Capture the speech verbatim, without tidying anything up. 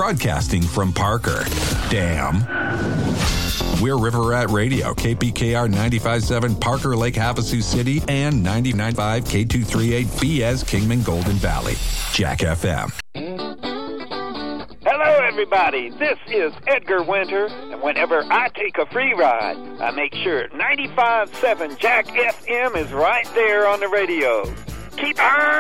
broadcasting from Parker. Damn. We're River Rat Radio, K P K R ninety-five point seven, Parker Lake, Havasu City, and ninety-nine point five K two thirty-eight B S Kingman Golden Valley. Jack F M. Hello, everybody. This is Edgar Winter, and whenever I take a free ride, I make sure ninety-five point seven Jack F M is right there on the radio. Keep on